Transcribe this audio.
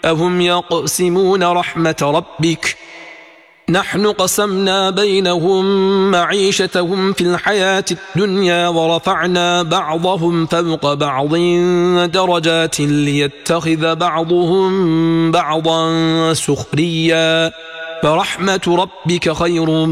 أهم يقسمون رحمة ربك نحن قسمنا بينهم معيشتهم في الحياة الدنيا ورفعنا بعضهم فوق بعض درجات ليتخذ بعضهم بعضا سخريا فرحمة ربك خير